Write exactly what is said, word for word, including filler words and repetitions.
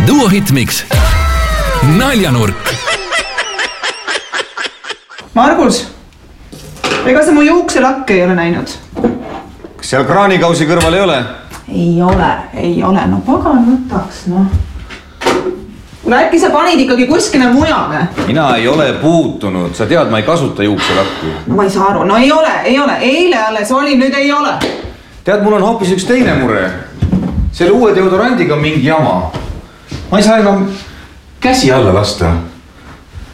Duo Hitmix. Naljanurk. Margus, ega sa mu juukselakke ei ole näinud? Kas seal kraanikausi kõrval ei ole? Ei ole, ei ole. No pagan võtaks, noh. Kuule, äkki sa panid ikkagi kuskile mujale? Mina ei ole puutunud. Sa tead, ma ei kasuta juukselakku. No ma ei saa aru. No ei ole, ei ole. Eile alles oli, nüüd ei ole. Tead, mul on hoopis üks teine mure. Selle uue deodorandiga on mingi jama. Ma ei saa enam käsi alla lasta.